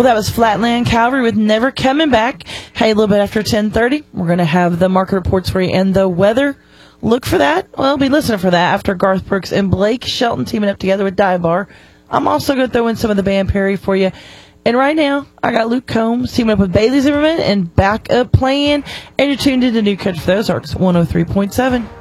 Well, that was Flatland Cavalry with Never Coming Back. Hey, a little bit after 10:30, we're going to have the market reports for you and the weather. Look for that. Well, be listening for that after Garth Brooks and Blake Shelton teaming up together with Dive Bar. I'm also going to throw in some of the band Perry for you. And right now, I got Luke Combs teaming up with Bailey Zimmerman and Back Up Playing. And you're tuned into New Country for the Ozarks, 103.7.